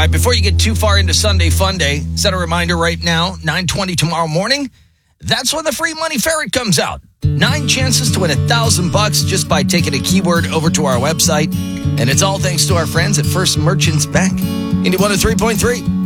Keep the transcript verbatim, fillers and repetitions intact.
right, before you get too far into Sunday Fun Day, set a reminder right now, nine twenty tomorrow morning. That's when the free money ferret comes out. Nine chances to win a thousand bucks just by taking a keyword over to our website. And it's all thanks to our friends at First Merchants Bank. Indy one oh three point three.